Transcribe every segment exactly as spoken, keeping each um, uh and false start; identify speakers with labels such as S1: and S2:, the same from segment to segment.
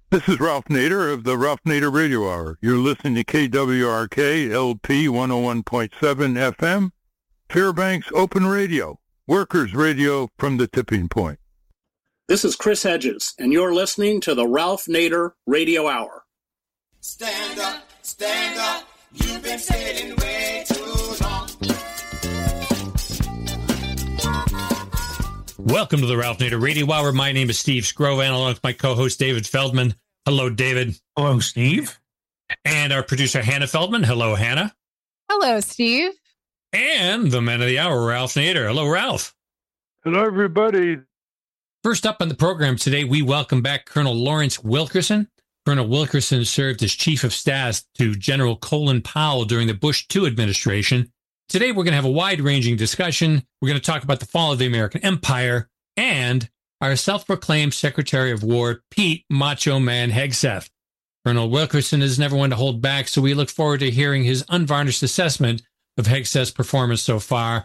S1: This is Ralph Nader of the Ralph Nader Radio Hour. You're listening to K W R K L P one oh one point seven F M, Fairbanks Open Radio, Workers Radio from the tipping point.
S2: This is Chris Hedges, and you're listening to the Ralph Nader Radio Hour.
S3: Stand up, stand up, you've been sitting way too long.
S4: Welcome to the Ralph Nader Radio Hour. My name is Steve Scrovan, along with my co-host David Feldman. Hello, David.
S5: Hello, Steve.
S4: And our producer, Hannah Feldman. Hello, Hannah.
S6: Hello, Steve.
S4: And the man of the hour, Ralph Nader. Hello, Ralph.
S1: Hello, everybody.
S4: First up on the program today, we welcome back Colonel Lawrence Wilkerson. Colonel Wilkerson served as Chief of Staff to General Colin Powell during the Bush two administration. Today, we're going to have a wide-ranging discussion. We're going to talk about the fall of the American Empire and our self-proclaimed Secretary of War, Pete Macho Man Hegseth. Colonel Wilkerson is never one to hold back, so we look forward to hearing his unvarnished assessment of Hegseth's performance so far.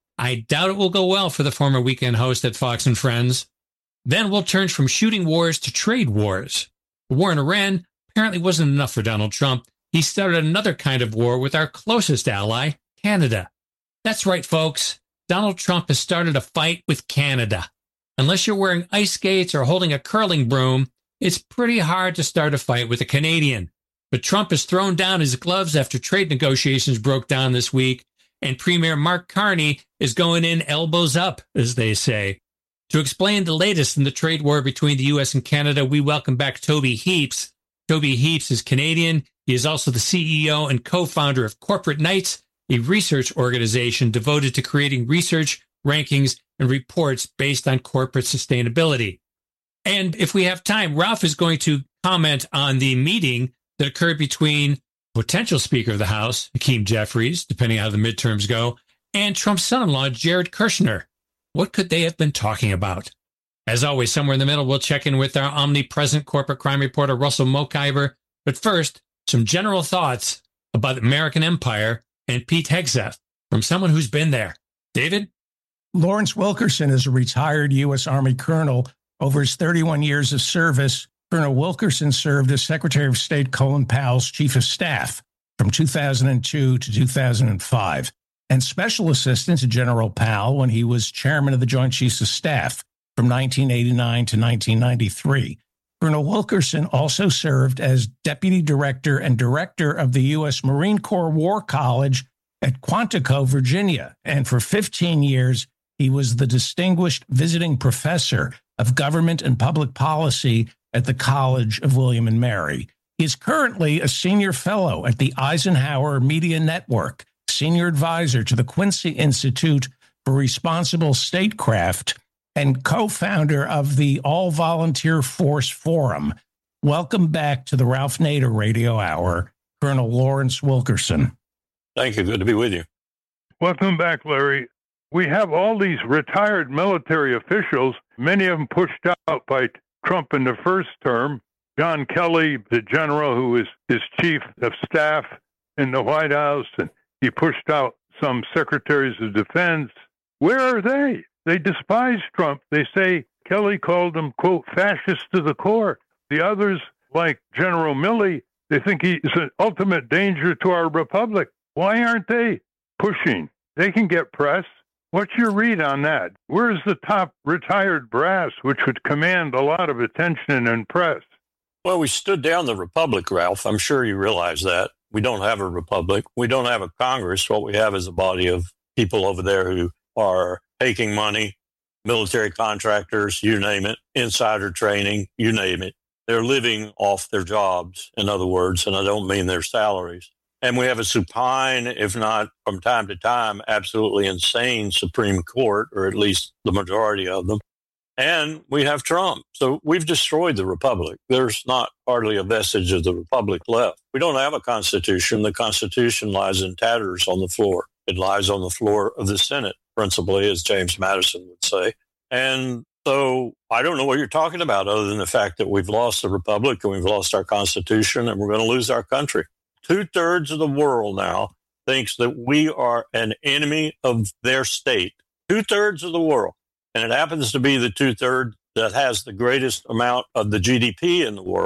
S4: I doubt it will go well for the former weekend host at Fox and Friends. Then we'll turn from shooting wars to trade wars. The war in Iran apparently wasn't enough for Donald Trump. He started another kind of war with our closest ally, Canada. That's right, folks. Donald Trump has started a fight with Canada. Unless you're wearing ice skates or holding a curling broom, it's pretty hard to start a fight with a Canadian. But Trump has thrown down his gloves after trade negotiations broke down this week, and Premier Mark Carney is going in elbows up, as they say. To explain the latest in the trade war between the U S and Canada, we welcome back Toby Heaps. Toby Heaps is Canadian. He is also the C E O and co-founder of Corporate Knights, a research organization devoted to creating research, rankings, and reports based on corporate sustainability. And if we have time, Ralph is going to comment on the meeting that occurred between potential Speaker of the House, Hakeem Jeffries, depending on how the midterms go, and Trump's son-in-law, Jared Kushner. What could they have been talking about? As always, somewhere in the middle, we'll check in with our omnipresent corporate crime reporter, Russell Mokhiber. But first, some general thoughts about the American Empire and Pete Hegseth from someone who's been there. David?
S5: Lawrence Wilkerson is a retired U S. Army colonel. Over his thirty-one years of service, Colonel Wilkerson served as Secretary of State Colin Powell's Chief of Staff from two thousand two to two thousand five, and Special Assistant to General Powell when he was Chairman of the Joint Chiefs of Staff from nineteen eighty-nine to nineteen ninety-three. Colonel Wilkerson also served as Deputy Director and Director of the U S. Marine Corps War College at Quantico, Virginia, and for fifteen years, he was the Distinguished Visiting Professor of Government and Public Policy at the College of William and Mary. He is currently a Senior Fellow at the Eisenhower Media Network, Senior Advisor to the Quincy Institute for Responsible Statecraft, and co-founder of the All-Volunteer Force Forum. Welcome back to the Ralph Nader Radio Hour, Colonel Lawrence Wilkerson.
S7: Thank you. Good to be with you.
S1: Welcome back, Larry. We have all these retired military officials, many of them pushed out by Trump in the first term. John Kelly, the general who was his chief of staff in the White House, and he pushed out some secretaries of defense. Where are they? They despise Trump. They say Kelly called him, quote, fascist to the core. The others, like General Milley, they think he is an ultimate danger to our republic. Why aren't they pushing? They can get press. What's your read on that? Where's the top retired brass, which would command a lot of attention and press?
S7: Well, we stood down the republic, Ralph. I'm sure you realize that. We don't have a republic. We don't have a Congress. What we have is a body of people over there who are taking money, military contractors, you name it, insider training, you name it. They're living off their jobs, in other words, and I don't mean their salaries. And we have a supine, if not from time to time, absolutely insane Supreme Court, or at least the majority of them. And we have Trump. So we've destroyed the republic. There's not hardly a vestige of the republic left. We don't have a constitution. The Constitution lies in tatters on the floor. It lies on the floor of the Senate, principally, as James Madison would say. And so I don't know what you're talking about other than the fact that we've lost the republic and we've lost our Constitution and we're going to lose our country. Two-thirds of the world now thinks that we are an enemy of their state. Two-thirds of the world. And it happens to be the two-thirds that has the greatest amount of the G D P in the world,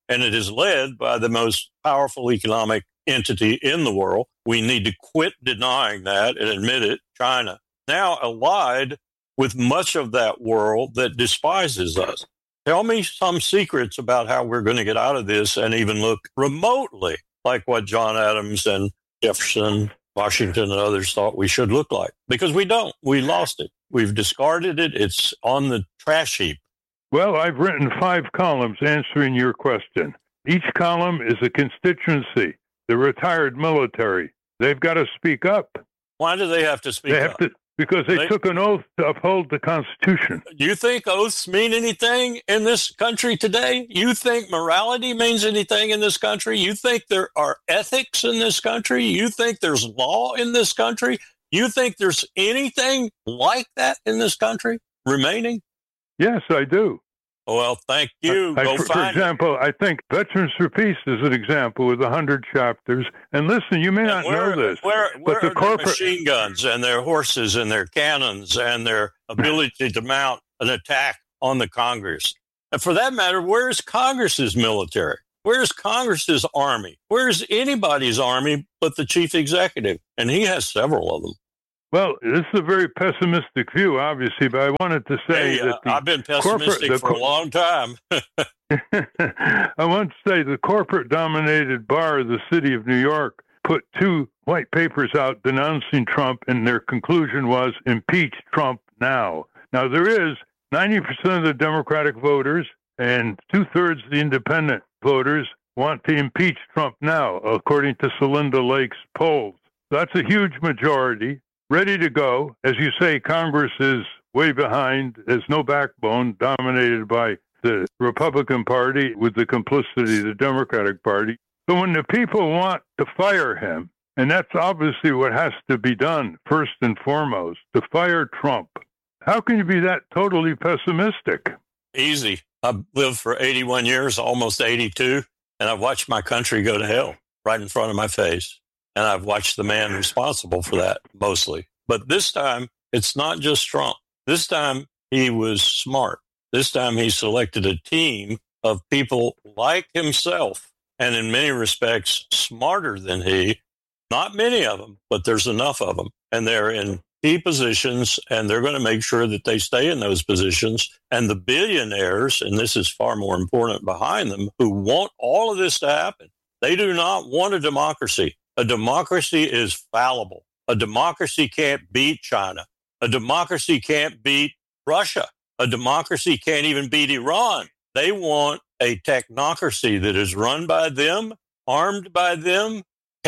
S7: and it is led by the most powerful economic entity in the world. We need to quit denying that and admit it, China. Now allied with much of that world that despises us. Tell me some secrets about how we're going to get out of this and even look remotely like what John Adams and Jefferson, Washington, and others thought we should look like. Because we don't. We lost it. We've discarded it. It's on the trash heap.
S1: Well, I've written five columns answering your question. Each column is a constituency, the retired military. They've got to speak up.
S7: Why do they have to speak
S1: they have
S7: up?
S1: To, because they, they took an oath to uphold the Constitution.
S7: Do you think oaths mean anything in this country today? You think morality means anything in this country? You think there are ethics in this country? You think there's law in this country? You think there's anything like that in this country remaining?
S1: Yes, I do.
S7: Well, thank you.
S1: I,
S7: Go
S1: I, for,
S7: find
S1: for example, it. I think Veterans for Peace is an example with one hundred chapters. And listen, you may
S7: and
S1: not
S7: where,
S1: know this,
S7: where, where
S1: but the
S7: are
S1: corporate
S7: their machine guns and their horses and their cannons and their ability to mount an attack on the Congress? And for that matter, where's Congress's military? Where's Congress's army? Where's anybody's army but the chief executive? And he has several of them.
S1: Well, this is a very pessimistic view, obviously, but I wanted to say
S7: hey,
S1: that the
S7: uh, I've been pessimistic
S1: corporate,
S7: for a long time.
S1: I want to say the corporate-dominated bar of the city of New York put two white papers out denouncing Trump, and their conclusion was impeach Trump now. Now, there is ninety percent of the Democratic voters and two-thirds of the independent voters want to impeach Trump now, according to Celinda Lake's polls. That's a huge majority. Ready to go. As you say, Congress is way behind. There's no backbone, dominated by the Republican Party with the complicity of the Democratic Party. So when the people want to fire him, and that's obviously what has to be done first and foremost, to fire Trump, how can you be that totally pessimistic?
S7: Easy. I've lived for eighty-one years, almost eighty-two, and I've watched my country go to hell right in front of my face. And I've watched the man responsible for that mostly. But this time, it's not just Trump. This time, he was smart. This time, he selected a team of people like himself, and in many respects, smarter than he. Not many of them, but there's enough of them. And they're in key positions, and they're going to make sure that they stay in those positions. And the billionaires, and this is far more important behind them, who want all of this to happen, they do not want a democracy. A democracy is fallible. A democracy can't beat China. A democracy can't beat Russia. A democracy can't even beat Iran. They want a technocracy that is run by them, armed by them,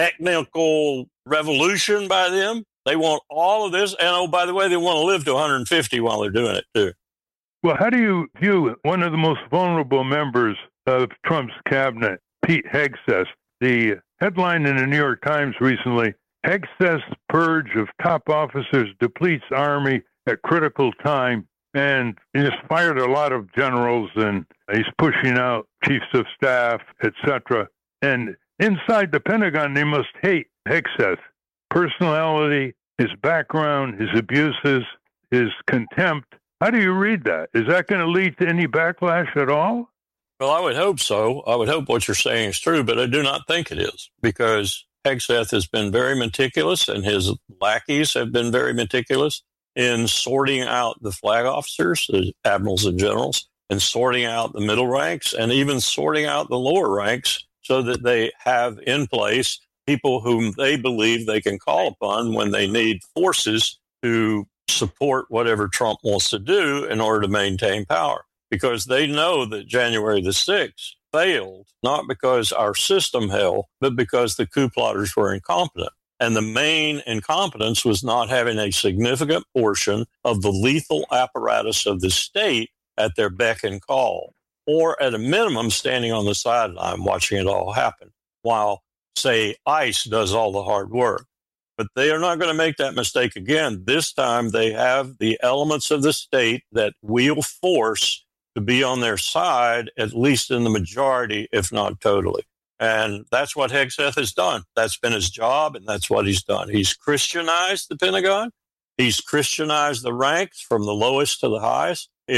S7: technical revolution by them. They want all of this. And, oh, by the way, they want to live to one hundred fifty while they're doing it, too.
S1: Well, how do you view one of the most vulnerable members of Trump's cabinet, Pete Hegseth? The headline in the New York Times recently, Hegseth's purge of top officers depletes Army at critical time. And he's fired a lot of generals, and he's pushing out chiefs of staff, et cetera. And inside the Pentagon, they must hate Hegseth. Personality, his background, his abuses, his contempt. How do you read that? Is that going to lead to any backlash at all?
S7: Well, I would hope so. I would hope what you're saying is true, but I do not think it is, because Hegseth has been very meticulous, and his lackeys have been very meticulous in sorting out the flag officers, the admirals and generals, and sorting out the middle ranks, and even sorting out the lower ranks so that they have in place people whom they believe they can call upon when they need forces to support whatever Trump wants to do in order to maintain power. Because they know that January the sixth failed, not because our system held, but because the coup plotters were incompetent. And the main incompetence was not having a significant portion of the lethal apparatus of the state at their beck and call, or at a minimum, standing on the sideline watching it all happen, while, say, ICE does all the hard work. But they are not going to make that mistake again. This time, they have the elements of the state that wield force to be on their side, at least in the majority, if not totally. And that's what Hegseth has done. That's been his job, and that's what he's done. He's Christianized the Pentagon. He's Christianized the ranks from the lowest to the highest. If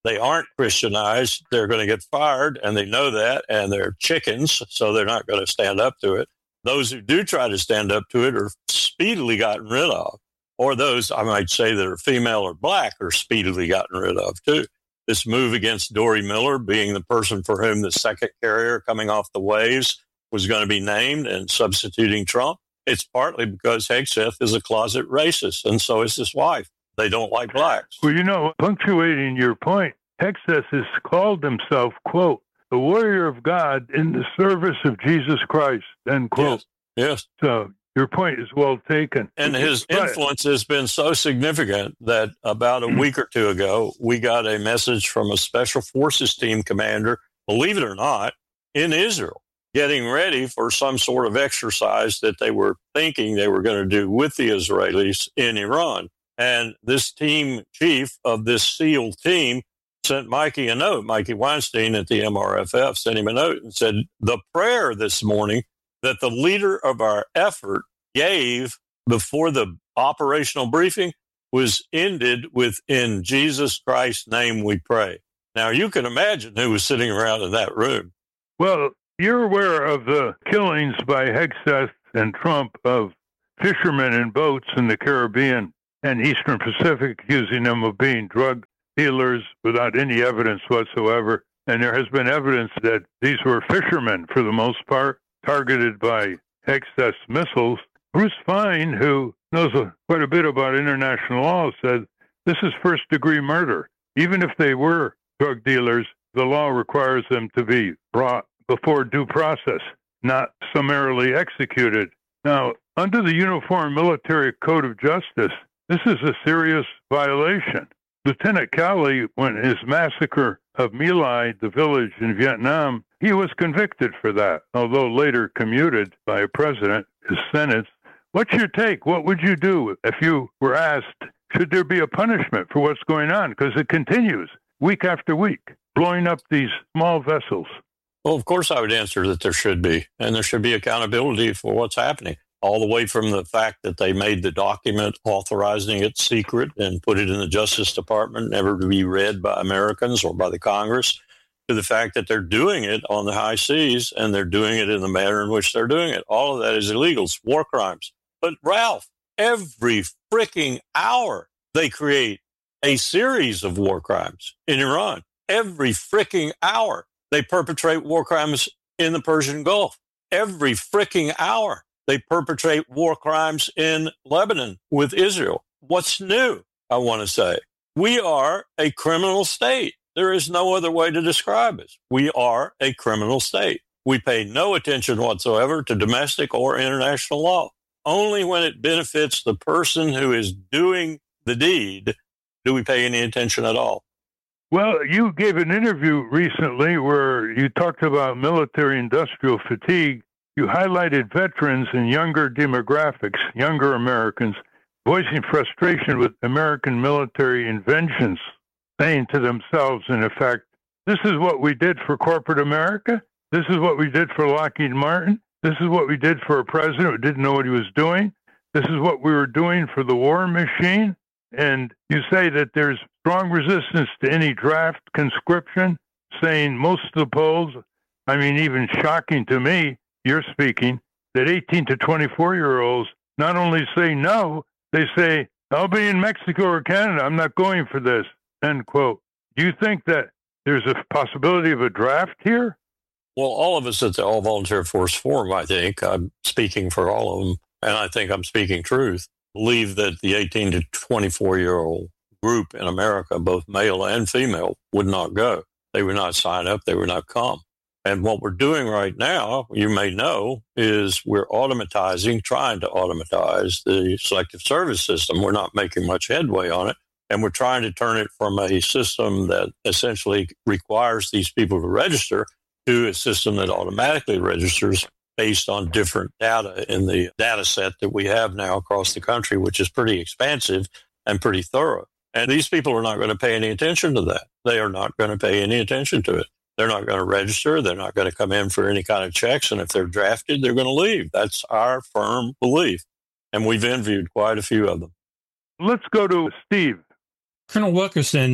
S7: they aren't Christianized, they're going to get fired, and they know that, and they're chickens, so they're not going to stand up to it. Those who do try to stand up to it are speedily gotten rid of. Or those, I might say, that are female or black are speedily gotten rid of, too. This move against Dory Miller being the person for whom the second carrier coming off the waves was going to be named and substituting Trump, it's partly because Hegseth is a closet racist, and so is his wife. They don't like blacks.
S1: Well, you know, punctuating your point, Hegseth has called himself, quote, the warrior of God in the service of Jesus Christ, end quote.
S7: Yes. yes.
S1: So your point is well taken.
S7: And his influence has been so significant that about a week or two ago, we got a message from a special forces team commander, believe it or not, in Israel, getting ready for some sort of exercise that they were thinking they were going to do with the Israelis in Iran. And this team chief of this SEAL team sent Mikey a note. Mikey Weinstein at the M R F F sent him a note and said, the prayer this morning that the leader of our effort gave before the operational briefing was ended with, in Jesus Christ's name we pray. Now, you can imagine who was sitting around in that room.
S1: Well, you're aware of the killings by Hegseth and Trump of fishermen in boats in the Caribbean and Eastern Pacific, accusing them of being drug dealers without any evidence whatsoever. And there has been evidence that these were fishermen, for the most part, targeted by Hegseth's missiles. Bruce Fein, who knows a, quite a bit about international law, said this is first-degree murder. Even if they were drug dealers, the law requires them to be brought before due process, not summarily executed. Now, under the Uniform Military Code of Justice, this is a serious violation. Lieutenant Cowley, when his massacre of My Lai, the village in Vietnam, he was convicted for that, although later commuted by a president, his sentence. What's your take? What would you do if you were asked, should there be a punishment for what's going on? Because it continues week after week, blowing up these small vessels.
S7: Well, of course I would answer that there should be, and there should be accountability for what's happening, all the way from the fact that they made the document authorizing it secret and put it in the Justice Department, never to be read by Americans or by the Congress, to the fact that they're doing it on the high seas and they're doing it in the manner in which they're doing it. All of that is illegal. It's war crimes. But, Ralph, every freaking hour they create a series of war crimes in Iran. Every freaking hour they perpetrate war crimes in the Persian Gulf. Every freaking hour they perpetrate war crimes in Lebanon with Israel. What's new, I want to say? We are a criminal state. There is no other way to describe us. We are a criminal state. We pay no attention whatsoever to domestic or international law. Only when it benefits the person who is doing the deed do we pay any attention at all.
S1: Well, you gave an interview recently where you talked about military-industrial fatigue. You highlighted veterans and younger demographics, younger Americans, voicing frustration with American military inventions, saying to themselves, in effect, this is what we did for corporate America. This is what we did for Lockheed Martin. This is what we did for a president who didn't know what he was doing. This is what we were doing for the war machine. And you say that there's strong resistance to any draft conscription, saying most of the polls, I mean, even shocking to me, you're speaking, that eighteen to twenty-four-year-olds not only say no, they say, I'll be in Mexico or Canada. I'm not going for this, end quote. Do you think that there's a possibility of a draft here?
S7: Well, all of us at the All Volunteer Force Forum, I think, I'm speaking for all of them, and I think I'm speaking truth, believe that the eighteen to twenty-four-year-old group in America, both male and female, would not go. They would not sign up. They would not come. And what we're doing right now, you may know, is we're automatizing, trying to automatize the selective service system. We're not making much headway on it. And we're trying to turn it from a system that essentially requires these people to register to a system that automatically registers based on different data in the data set that we have now across the country, which is pretty expansive and pretty thorough. And these people are not going to pay any attention to that. They are not going to pay any attention to it. They're not going to register. They're not going to come in for any kind of checks. And if they're drafted, they're going to leave. That's our firm belief. And we've interviewed quite a few of them.
S1: Let's go to Steve.
S4: Colonel Wilkerson,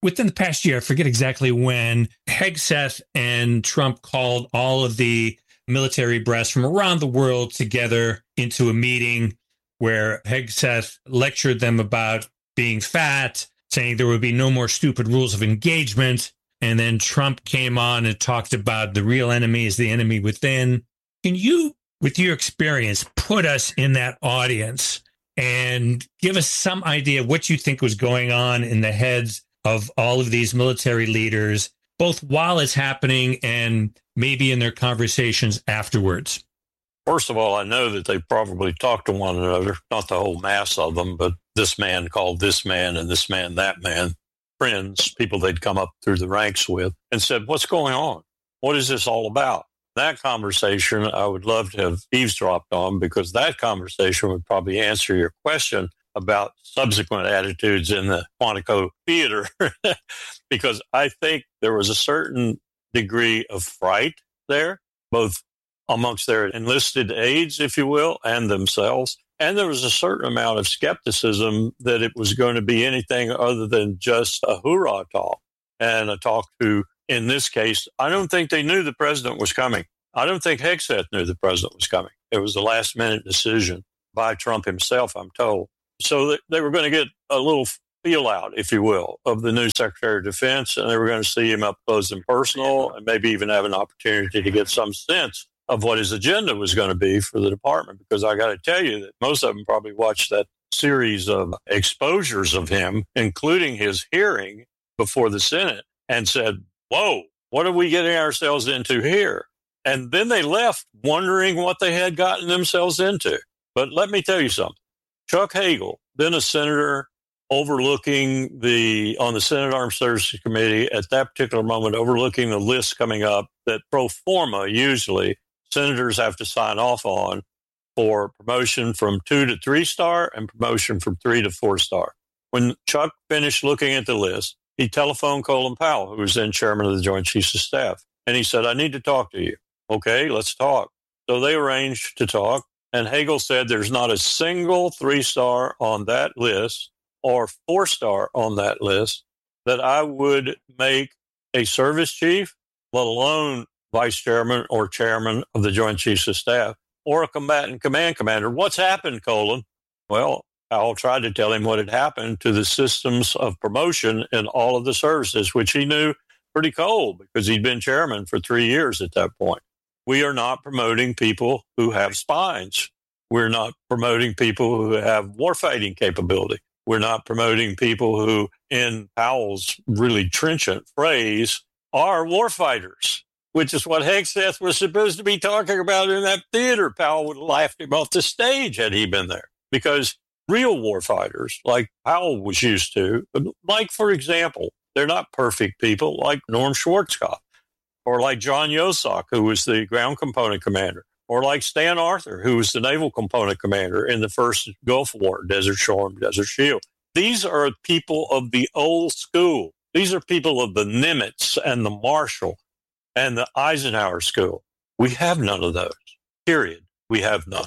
S4: within the past year, I forget exactly when, Hegseth and Trump called all of the military brass from around the world together into a meeting where Hegseth lectured them about being fat, saying there would be no more stupid rules of engagement. And then Trump came on and talked about the real enemy is the enemy within. Can you, with your experience, put us in that audience and give us some idea of what you think was going on in the heads of all of these military leaders, both while it's happening and maybe in their conversations afterwards?
S7: First of all, I know that they probably talked to one another, not the whole mass of them, but this man called this man and this man, that man, friends, people they'd come up through the ranks with, and said, what's going on? What is this all about? That conversation I would love to have eavesdropped on, because that conversation would probably answer your question about subsequent attitudes in the Quantico theater, because I think there was a certain degree of fright there, both amongst their enlisted aides, if you will, and themselves. And there was a certain amount of skepticism that it was going to be anything other than just a hoorah talk, and a talk to, in this case, I don't think they knew the president was coming. I don't think Hegseth knew the president was coming. It was a last minute decision by Trump himself, I'm told. So they were going to get a little feel out, if you will, of the new Secretary of Defense, and they were going to see him up close and personal, and maybe even have an opportunity to get some sense of what his agenda was going to be for the department. Because I got to tell you that most of them probably watched that series of exposures of him, including his hearing before the Senate, and said, whoa, what are we getting ourselves into here? And then they left wondering what they had gotten themselves into. But let me tell you something. Chuck Hagel, then a senator overlooking the, on the Senate Armed Services Committee at that particular moment, overlooking the list coming up that pro forma usually senators have to sign off on for promotion from two to three star and promotion from three to four star. When Chuck finished looking at the list, he telephoned Colin Powell, who was then chairman of the Joint Chiefs of Staff, and he said, I need to talk to you. Okay, let's talk. So they arranged to talk, and Hagel said there's not a single three-star on that list or four-star on that list that I would make a service chief, let alone vice chairman or chairman of the Joint Chiefs of Staff, or a combatant command commander. What's happened, Colin? Well, Powell tried to tell him what had happened to the systems of promotion in all of the services, which he knew pretty cold because he'd been chairman for three years at that point. We are not promoting people who have spines. We're not promoting people who have warfighting capability. We're not promoting people who, in Powell's really trenchant phrase, are warfighters, which is what Hegseth was supposed to be talking about in that theater. Powell would have laughed him off the stage had he been there, because real warfighters, like Powell was used to, like, for example, they're not perfect people like Norm Schwarzkopf, or like John Yosak, who was the ground component commander, or like Stan Arthur, who was the naval component commander in the first Gulf War, Desert Storm, Desert Shield. These are people of the old school. These are people of the Nimitz and the Marshall and the Eisenhower school. We have none of those, period. We have none.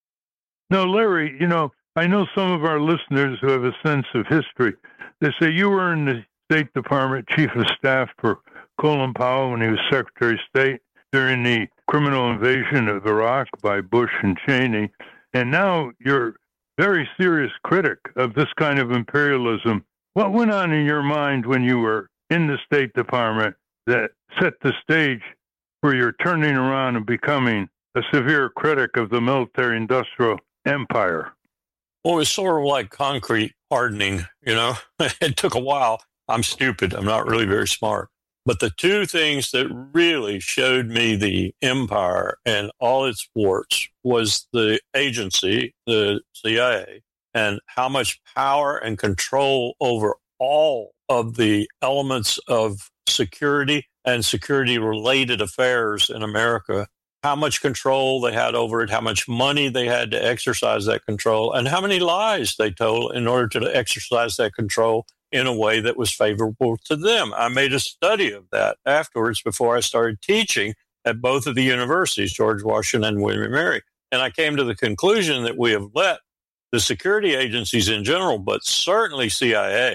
S1: No, Larry, you know, I know some of our listeners who have a sense of history. They say you were in the State Department Chief of Staff for Colin Powell when he was Secretary of State during the criminal invasion of Iraq by Bush and Cheney. And now you're a very serious critic of this kind of imperialism. What went on in your mind when you were in the State Department that set the stage for your turning around and becoming a severe critic of the military-industrial empire?
S7: Well, it was sort of like concrete hardening, you know. It took a while. I'm stupid. I'm not really very smart. But the two things that really showed me the empire and all its warts was the agency, the C I A, and how much power and control over all of the elements of security and security-related affairs in America, how much control they had over it, how much money they had to exercise that control, and how many lies they told in order to exercise that control in a way that was favorable to them. I made a study of that afterwards before I started teaching at both of the universities, George Washington and William and Mary. And I came to the conclusion that we have let the security agencies in general, but certainly C I A,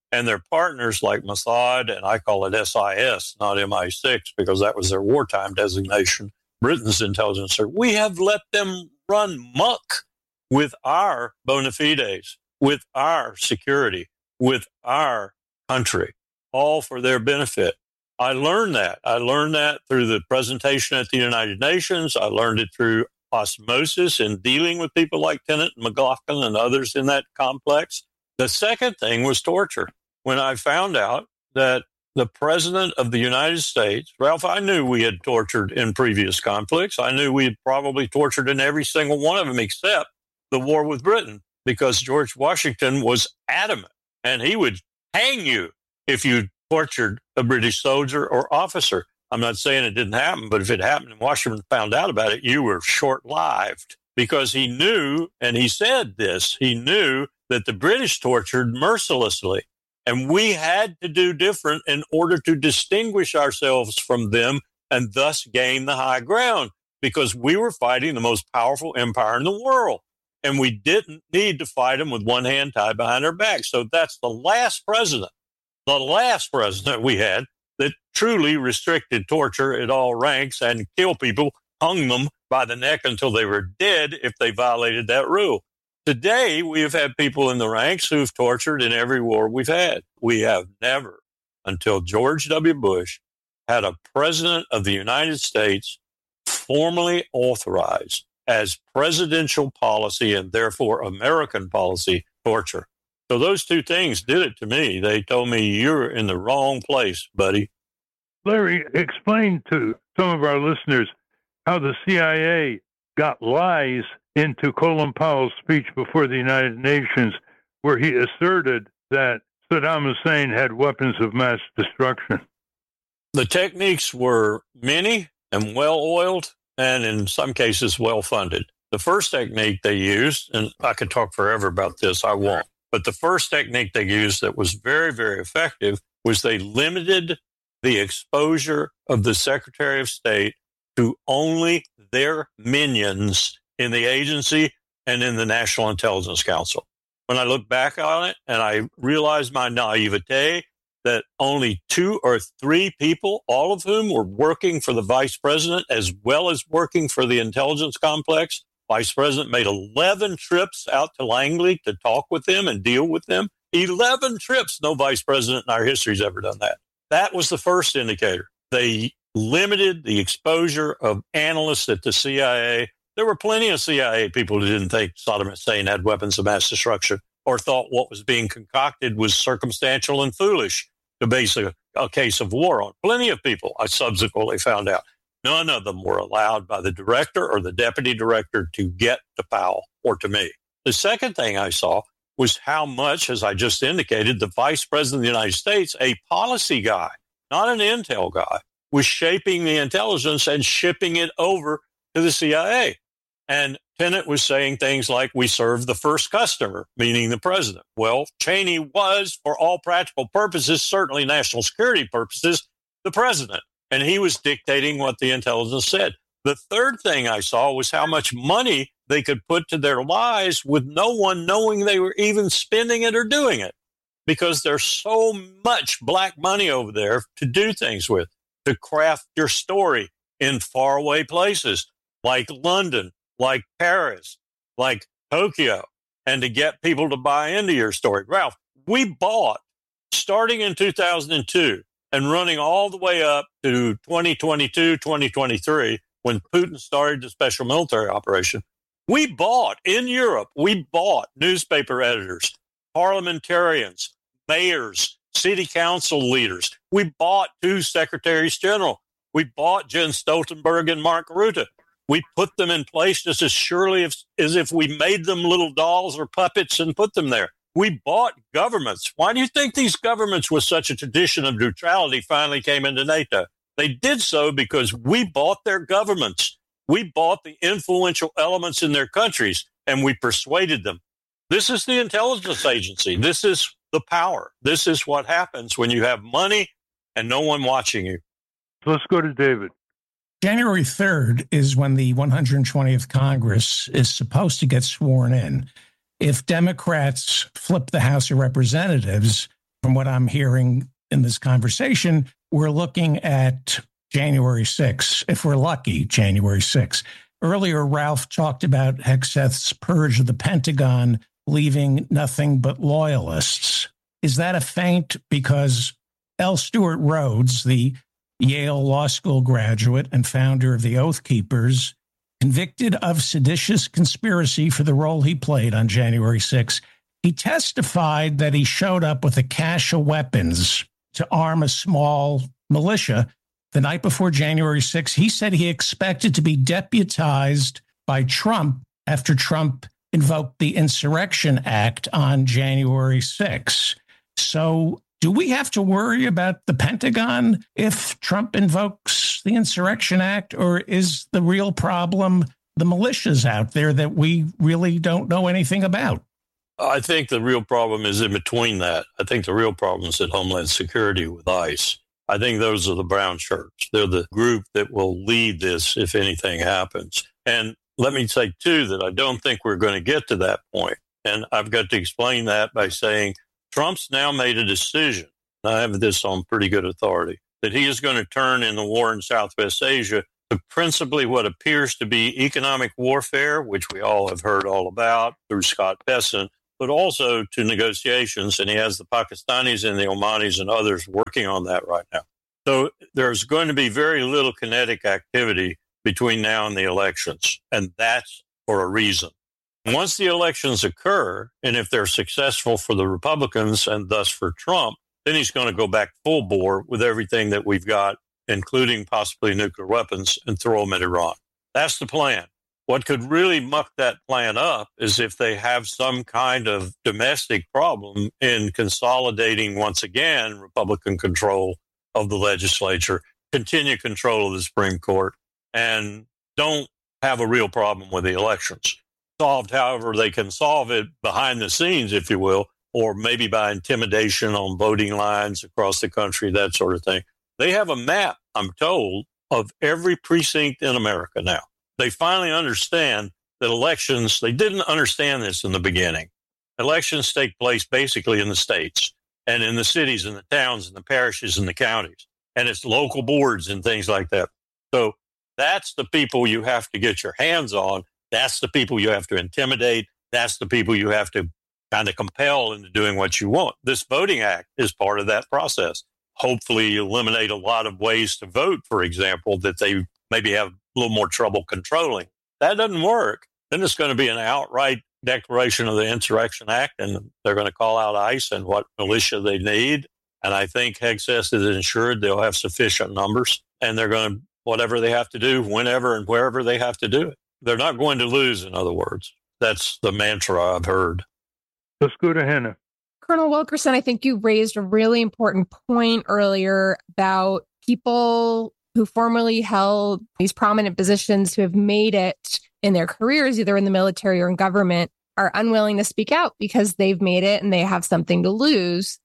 S7: And their partners like Mossad, and I call it S I S, not M I six, because that was their wartime designation, Britain's intelligence service. We have let them run muck with our bona fides, with our security, with our country, all for their benefit. I learned that. I learned that through the presentation at the United Nations. I learned it through osmosis in dealing with people like Tenet and McLaughlin and others in that complex. The second thing was torture. When I found out that the president of the United States, Ralph, I knew we had tortured in previous conflicts. I knew we had probably tortured in every single one of them except the war with Britain, because George Washington was adamant, and he would hang you if you tortured a British soldier or officer. I'm not saying it didn't happen, but if it happened and Washington found out about it, you were short-lived, because he knew, and he said this, he knew that the British tortured mercilessly, and we had to do different in order to distinguish ourselves from them and thus gain the high ground, because we were fighting the most powerful empire in the world, and we didn't need to fight them with one hand tied behind our back. So that's the last president, the last president we had that truly restricted torture at all ranks and killed people, hung them by the neck until they were dead if they violated that rule. Today, we have had people in the ranks who've tortured in every war we've had. We have never, until George W. Bush, had a president of the United States formally authorized as presidential policy and therefore American policy torture. So those two things did it to me. They told me, you're in the wrong place, buddy.
S1: Larry, explain to some of our listeners how the C I A got lies into Colin Powell's speech before the United Nations, where he asserted that Saddam Hussein had weapons of mass destruction.
S7: The techniques were many and well-oiled, and in some cases well-funded. The first technique they used, and I could talk forever about this, I won't, but the first technique they used that was very, very effective was they limited the exposure of the Secretary of State to only their minions in the agency and in the National Intelligence Council. When I look back on it and I realize my naivete that only two or three people, all of whom were working for the vice president as well as working for the intelligence complex, vice president made eleven trips out to Langley to talk with them and deal with them. eleven trips. No vice president in our history has ever done that. That was the first indicator. They limited the exposure of analysts at the C I A. There were plenty of C I A people who didn't think Saddam Hussein had weapons of mass destruction or thought what was being concocted was circumstantial and foolish to base a, a case of war on. Plenty of people, I subsequently found out. None of them were allowed by the director or the deputy director to get to Powell or to me. The second thing I saw was how much, as I just indicated, the vice president of the United States, a policy guy, not an intel guy, was shaping the intelligence and shipping it over to the C I A. And Tenet was saying things like, we serve the first customer, meaning the president. Well, Cheney was, for all practical purposes, certainly national security purposes, the president. And he was dictating what the intelligence said. The third thing I saw was how much money they could put to their lies with no one knowing they were even spending it or doing it. Because there's so much black money over there to do things with, to craft your story in faraway places like London, like Paris, like Tokyo, and to get people to buy into your story. Ralph, we bought, starting in two thousand two and running all the way up to twenty twenty-two, twenty twenty-three, when Putin started the special military operation, we bought in Europe, we bought newspaper editors, parliamentarians, mayors, city council leaders. We bought two secretaries general. We bought Jens Stoltenberg and Mark Rutte. We put them in place just as surely as, as if we made them little dolls or puppets and put them there. We bought governments. Why do you think these governments with such a tradition of neutrality finally came into NATO? They did so because we bought their governments. We bought the influential elements in their countries, and we persuaded them. This is the intelligence agency. This is the power. This is what happens when you have money and no one watching you.
S1: Let's go to David.
S5: January third is when the one hundred twentieth Congress is supposed to get sworn in. If Democrats flip the House of Representatives, from what I'm hearing in this conversation, we're looking at January sixth, if we're lucky, January sixth. Earlier, Ralph talked about Hegseth's purge of the Pentagon, leaving nothing but loyalists. Is that a feint? Because L. Stewart Rhodes, the Yale Law School graduate and founder of the Oath Keepers, convicted of seditious conspiracy for the role he played on January sixth, he testified that he showed up with a cache of weapons to arm a small militia the night before January sixth. He said he expected to be deputized by Trump after Trump invoked the Insurrection Act on January sixth. So do we have to worry about the Pentagon if Trump invokes the Insurrection Act, or is the real problem the militias out there that we really don't know anything about?
S7: I think the real problem is in between that. I think the real problem is at Homeland Security with ICE. I think those are the brown shirts. They're the group that will lead this if anything happens. And let me say, too, that I don't think we're going to get to that point. And I've got to explain that by saying Trump's now made a decision, and I have this on pretty good authority, that he is going to turn in the war in Southwest Asia to principally what appears to be economic warfare, which we all have heard all about through Scott Bessent, but also to negotiations. And he has the Pakistanis and the Omanis and others working on that right now. So there's going to be very little kinetic activity between now and the elections. And that's for a reason. Once the elections occur, and if they're successful for the Republicans and thus for Trump, then he's going to go back full bore with everything that we've got, including possibly nuclear weapons, and throw them at Iran. That's the plan. What could really muck that plan up is if they have some kind of domestic problem in consolidating once again Republican control of the legislature, continue control of the Supreme Court, and don't have a real problem with the elections. Solved however they can solve it behind the scenes, if you will, or maybe by intimidation on voting lines across the country, that sort of thing. They have a map, I'm told, of every precinct in America now. They finally understand that elections, they didn't understand this in the beginning. Elections take place basically in the states and in the cities and the towns and the parishes and the counties. And it's local boards and things like that. So that's the people you have to get your hands on. That's the people you have to intimidate. That's the people you have to kind of compel into doing what you want. This Voting Act is part of that process. Hopefully eliminate a lot of ways to vote, for example, that they maybe have a little more trouble controlling. That doesn't work. Then it's going to be an outright declaration of the Insurrection Act, and they're going to call out ICE and what militia they need. And I think Hegseth is ensured they'll have sufficient numbers, and they're going to, whatever they have to do, whenever and wherever they have to do it. They're not going to lose, in other words. That's the mantra I've heard.
S1: Let's go to Hannah.
S6: Colonel Wilkerson, I think you raised a really important point earlier about people who formerly held these prominent positions who have made it in their careers, either in the military or in government, are unwilling to speak out because they've made it and they have something to lose.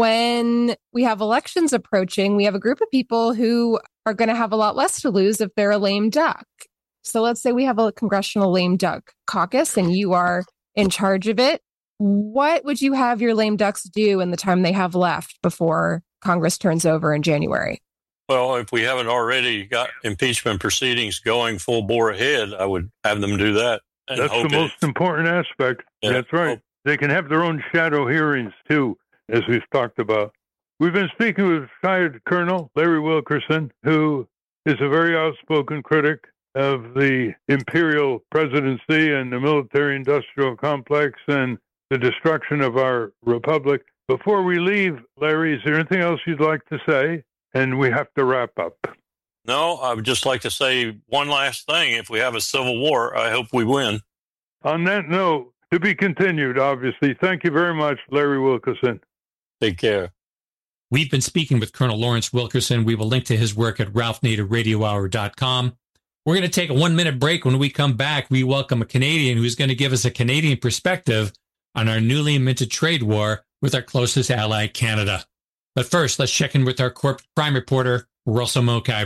S6: When we have elections approaching, we have a group of people who are going to have a lot less to lose if they're a lame duck. So let's say we have a congressional lame duck caucus and you are in charge of it. What would you have your lame ducks do in the time they have left before Congress turns over in January?
S7: Well, if we haven't already got impeachment proceedings going full bore ahead, I would have them do that.
S1: That's the most it, important aspect. Yeah, That's right. Hope. They can have their own shadow hearings, too, as we've talked about. We've been speaking with retired Colonel Larry Wilkerson, who is a very outspoken critic of the imperial presidency and the military-industrial complex and the destruction of our republic. Before we leave, Larry, is there anything else you'd like to say? And we have to wrap up.
S7: No, I would just like to say one last thing. If we have a civil war, I hope we win.
S1: On that note, to be continued, obviously. Thank you very much, Larry Wilkerson.
S7: Take care.
S4: We've been speaking with Colonel Lawrence Wilkerson. We will link to his work at ralph nader radio hour dot com. We're going to take a one-minute break. When we come back, we welcome a Canadian who's going to give us a Canadian perspective on our newly minted trade war with our closest ally, Canada. But first, let's check in with our corporate crime reporter, Russell Mokhiber.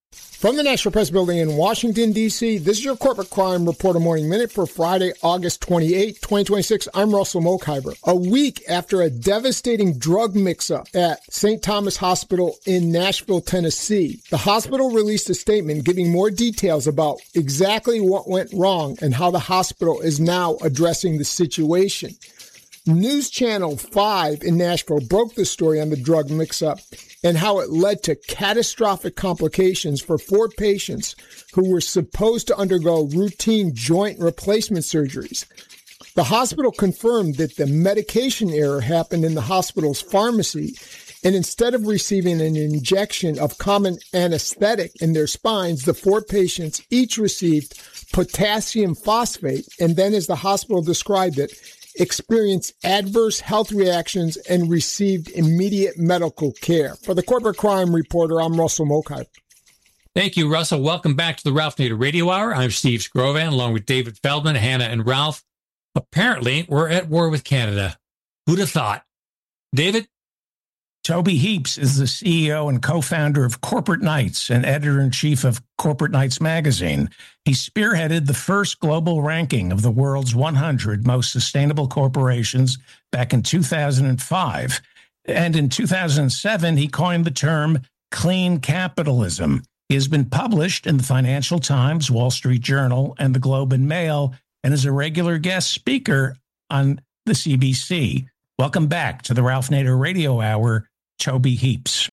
S8: From the National Press Building in Washington, D C, this is your Corporate Crime Reporter Morning Minute for Friday, August twenty-eighth, twenty twenty-six. I'm Russell Mokhiber. A week after a devastating drug mix-up at Saint Thomas Hospital in Nashville, Tennessee, the hospital released a statement giving more details about exactly what went wrong and how the hospital is now addressing the situation. News Channel five in Nashville broke the story on the drug mix-up and how it led to catastrophic complications for four patients who were supposed to undergo routine joint replacement surgeries. The hospital confirmed that the medication error happened in the hospital's pharmacy, and instead of receiving an injection of common anesthetic in their spines, the four patients each received potassium phosphate, and then, as the hospital described it, experienced adverse health reactions and received immediate medical care. For the Corporate Crime Reporter, I'm Russell Mokhiber.
S4: Thank you, Russell. Welcome back to the Ralph Nader Radio Hour. I'm Steve Scrovan, along with David Feldman, Hannah, and Ralph. Apparently, we're at war with Canada. Who'd have thought? David?
S5: Toby Heaps is the C E O and co-founder of Corporate Knights and editor-in-chief of Corporate Knights magazine. He spearheaded the first global ranking of the world's one hundred most sustainable corporations back in two thousand five. And in two thousand seven, he coined the term clean capitalism. He has been published in the Financial Times, Wall Street Journal, and the Globe and Mail, and is a regular guest speaker on the C B C. Welcome back to the Ralph Nader Radio Hour, Toby Heaps.